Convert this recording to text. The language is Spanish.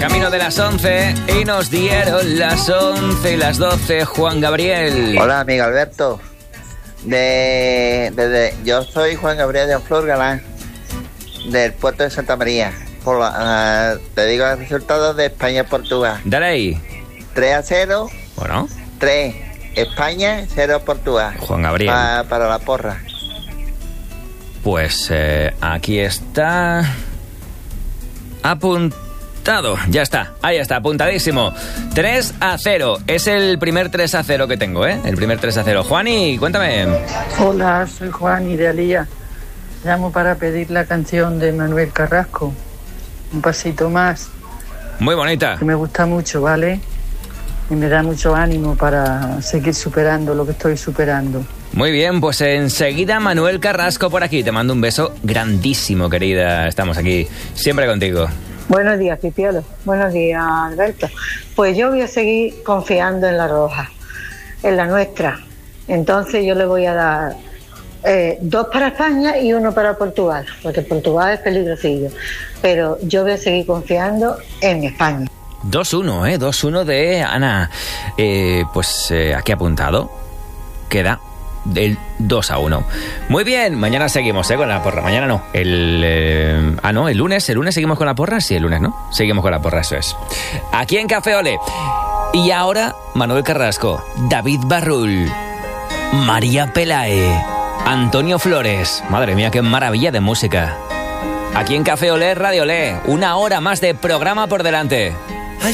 Camino de las 11 y nos dieron las 11 y las 12. Juan Gabriel. Hola, amigo Alberto. Yo soy Juan Gabriel de Flor Galán, del puerto de Santa María. Te digo el resultado de España-Portugal. Dale ahí. 3-0. Bueno. 3 España, 0 Portugal. Juan Gabriel. Para la porra. Pues aquí está. Apuntado. Ya está, ahí está, apuntadísimo. 3-0, es el primer 3-0 que tengo, ¿eh? El primer 3-0. Juani, cuéntame. Hola, soy Juani de Alía. Llamo para pedir la canción de Manuel Carrasco, Un pasito más. Muy bonita. Que me gusta mucho, ¿vale? Y me da mucho ánimo para seguir superando lo que estoy superando. Muy bien, pues enseguida Manuel Carrasco por aquí. Te mando un beso grandísimo, querida. Estamos aquí siempre contigo. Buenos días, Pipiolo. Buenos días, Alberto. Pues yo voy a seguir confiando en la roja, en la nuestra. Entonces yo le voy a dar 2 para España y 1 para Portugal, porque Portugal es peligrosillo. Pero yo voy a seguir confiando en España. 2-1, 2-1 de Ana. Aquí apuntado. Queda del 2-1. Muy bien, mañana seguimos con la porra. Mañana no, el lunes seguimos con la porra. Sí, el lunes, ¿no? Seguimos con la porra, eso es. Aquí en Café Ole. Y ahora Manuel Carrasco, David Barrul, María Pelae, Antonio Flores. Madre mía, qué maravilla de música. Aquí en Café Ole, Radio Ole, 1 hora más de programa por delante.